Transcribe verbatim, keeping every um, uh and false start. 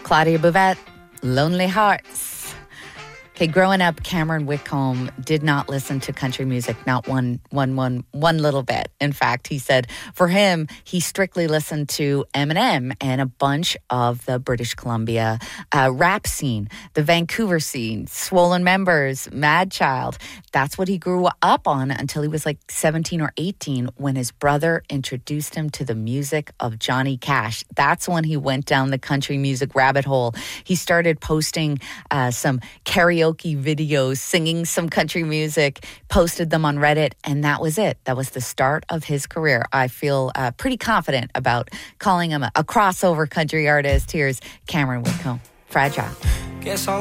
Claudia Bouvette, Lonely Hearts. Okay, growing up, Cameron Whitcomb did not listen to country music, not one, one, one, one little bit. In fact, he said for him, he strictly listened to Eminem and a bunch of the British Columbia uh, rap scene, the Vancouver scene, Swollen Members, Mad Child. That's what he grew up on until he was like seventeen or eighteen when his brother introduced him to the music of Johnny Cash. That's when he went down the country music rabbit hole. He started posting uh, some karaoke videos, singing some country music, posted them on Reddit, and that was it. That was the start of his career. I feel uh, pretty confident about calling him a, a crossover country artist. Here's Cameron Whitcomb, Fragile. Guess I'll